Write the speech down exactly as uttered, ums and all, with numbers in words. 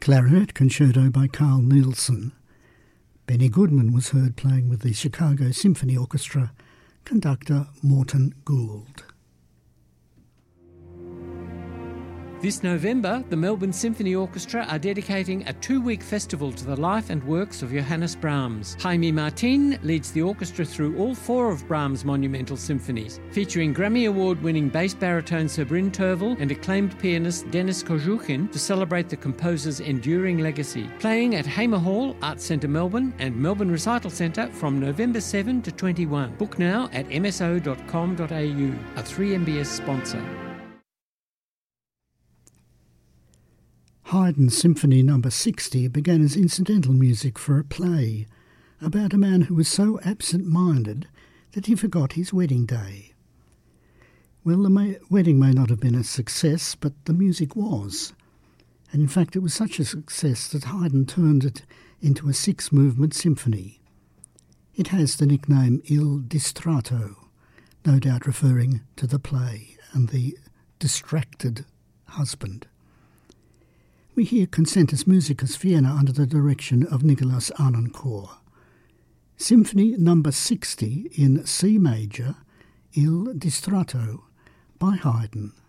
Clarinet Concerto by Carl Nielsen. Benny Goodman was heard playing with the Chicago Symphony Orchestra, conductor Morton Gould. This November, the Melbourne Symphony Orchestra are dedicating a two-week festival to the life and works of Johannes Brahms. Jaime Martin leads the orchestra through all four of Brahms' monumental symphonies, featuring Grammy Award-winning bass baritone Sir Bryn Tervel and acclaimed pianist Denis Kozhukin to celebrate the composer's enduring legacy. Playing at Hamer Hall, Arts Centre Melbourne and Melbourne Recital Centre from November seventh to twenty-one. Book now at m s o dot com dot a u, a three M B S sponsor. Haydn's Symphony Number sixty began as incidental music for a play about a man who was so absent-minded that he forgot his wedding day. Well, the may- wedding may not have been a success, but the music was. And in fact, it was such a success that Haydn turned it into a six-movement symphony. It has the nickname Il Distratto, no doubt referring to the play and the distracted husband. We hear Concentus Musicus Vienna under the direction of Nicolas Arnoncourt. Symphony Number sixty in C major, Il Distratto, by Haydn.